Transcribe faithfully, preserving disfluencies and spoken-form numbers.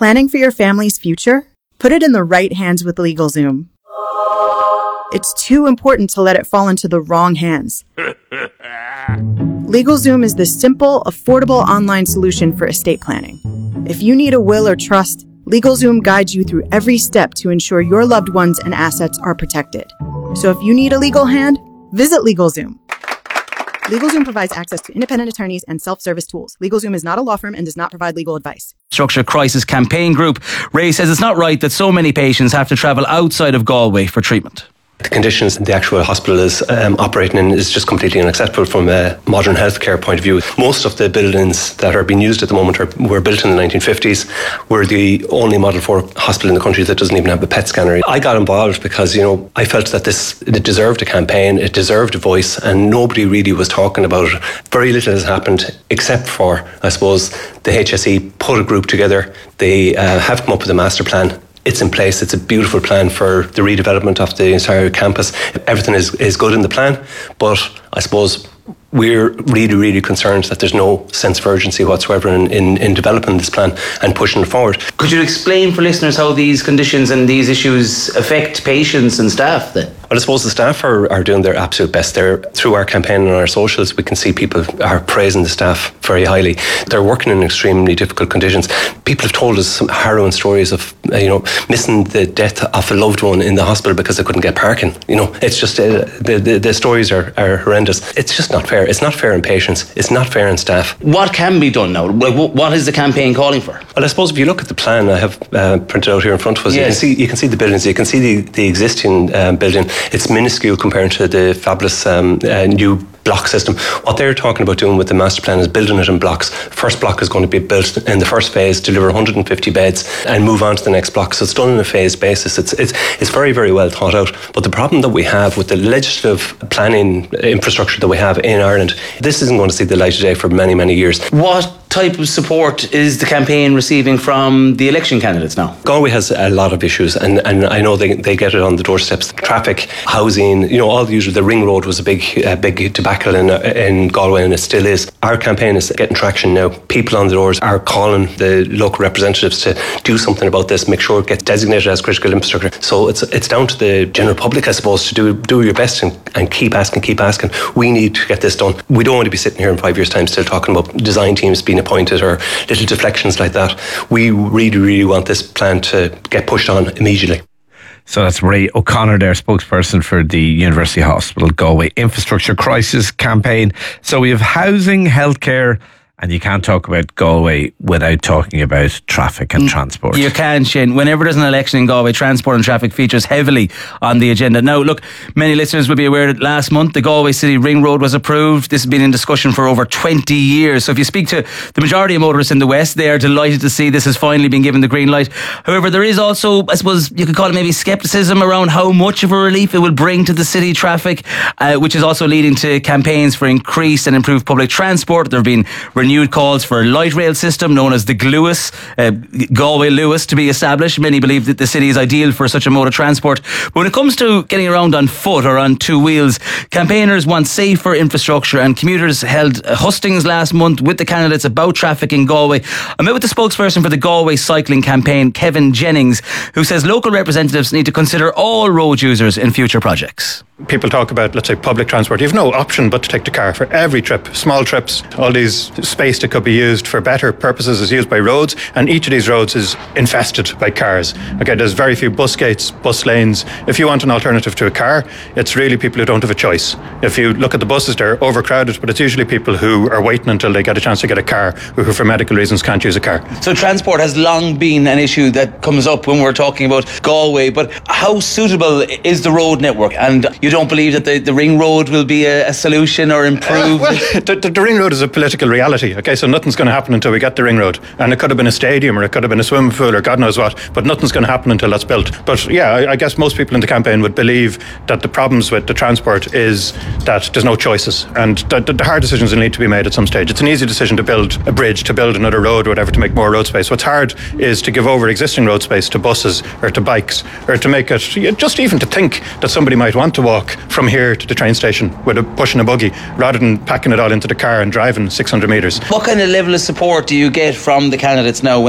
Planning for your family's future? Put it in the right hands with LegalZoom. It's too important to let it fall into the wrong hands. LegalZoom is the simple, affordable online solution for estate planning. If you need a will or trust, LegalZoom guides you through every step to ensure your loved ones and assets are protected. So if you need a legal hand, visit LegalZoom. LegalZoom provides access to independent attorneys and self-service tools. LegalZoom is not a law firm and does not provide legal advice. Structure Crisis Campaign Group. Ray says it's not right that so many patients have to travel outside of Galway for treatment. The conditions the actual hospital is um, operating in is just completely unacceptable from a modern healthcare point of view. Most of the buildings that are being used at the moment are, were built in the nineteen fifties. We're the only Model four hospital in the country that doesn't even have a P E T scanner. I got involved because, you know, I felt that this it deserved a campaign, it deserved a voice, and nobody really was talking about it. Very little has happened except for, I suppose, the H S E put a group together. They uh, have come up with a master plan. It's in place. It's a beautiful plan for the redevelopment of the entire campus. Everything is, is good in the plan, but I suppose we're really, really concerned that there's no sense of urgency whatsoever in, in, in developing this plan and pushing it forward. Could you explain for listeners how these conditions and these issues affect patients and staff then? Well, I suppose the staff are, are doing their absolute best. They're, through our campaign and our socials, we can see people are praising the staff very highly. They're working in extremely difficult conditions. People have told us some harrowing stories of, uh, you know, missing the death of a loved one in the hospital because they couldn't get parking. You know, it's just, uh, the, the, the stories are, are horrendous. It's just not fair. It's not fair in patients. It's not fair in staff. What can be done now? What is the campaign calling for? Well, I suppose if you look at the plan I have uh, printed out here in front of us, yes. you can see you can see the buildings. You can see the, the existing um, building. It's minuscule compared to the fabulous um, uh, new block system. What they're talking about doing with the master plan is building it in blocks. First block is going to be built in the first phase, deliver one hundred fifty beds and move on to the next block. So it's done on a phased basis. It's, it's, it's very, very well thought out. But the problem that we have with the legislative planning infrastructure that we have in Ireland, this isn't going to see the light of day for many, many years. What type of support is the campaign receiving from the election candidates now? Galway has a lot of issues, and, and I know they, they get it on the doorsteps. Traffic, housing, you know, all the usual. The ring road was a big, uh, big debacle in, uh, in Galway, and it still is. Our campaign is getting traction now. People on the doors are calling the local representatives to do something about this, make sure it gets designated as critical infrastructure. So it's it's down to the general public, I suppose, to do do your best and, and keep asking, keep asking. We need to get this done. We don't want to be sitting here in five years' time still talking about design teams being appointed or little deflections like that. We really, really want this plan to get pushed on immediately. So that's Ray O'Connor there, spokesperson for the University Hospital Galway Infrastructure Crisis Campaign. So we have housing, healthcare, and you can't talk about Galway without talking about traffic and transport. You can, Shane. Whenever there's an election in Galway, transport and traffic features heavily on the agenda. Now, look, many listeners will be aware that last month the Galway City Ring Road was approved. This has been in discussion for over twenty years. So if you speak to the majority of motorists in the West, they are delighted to see this has finally been given the green light. However, there is also, I suppose you could call it maybe scepticism around how much of a relief it will bring to the city traffic, uh, which is also leading to campaigns for increased and improved public transport. There have been renewed calls for a light rail system known as the Gluas, uh, Galway Lewis, to be established. Many believe that the city is ideal for such a mode of transport. But when it comes to getting around on foot or on two wheels, campaigners want safer infrastructure, and commuters held hustings last month with the candidates about traffic in Galway. I met with the spokesperson for the Galway Cycling Campaign, Kevin Jennings, who says local representatives need to consider all road users in future projects. People talk about, let's say, public transport. You have no option but to take the car for every trip. Small trips, all these space that could be used for better purposes is used by roads, and each of these roads is infested by cars. Okay, there's very few bus gates, bus lanes. If you want an alternative to a car, it's really people who don't have a choice. If you look at the buses, they're overcrowded, but it's usually people who are waiting until they get a chance to get a car, who for medical reasons can't use a car. So transport has long been an issue that comes up when we're talking about Galway, but how suitable is the road network? And you don't believe that the, the ring road will be a, a solution or improve? Uh, well, the, the, the ring road is a political reality. Okay, so nothing's going to happen until we get the ring road, and it could have been a stadium or it could have been a swimming pool or God knows what, but nothing's going to happen until that's built. But yeah, I, I guess most people in the campaign would believe that the problems with the transport is that there's no choices, and the, the, the hard decisions will need to be made at some stage. It's an easy decision to build a bridge, to build another road or whatever, to make more road space. What's hard is to give over existing road space to buses or to bikes, or to make it, just even to think that somebody might want to walk from here to the train station with a push and a buggy rather than packing it all into the car and driving six hundred metres. What kind of level of support do you get from the candidates now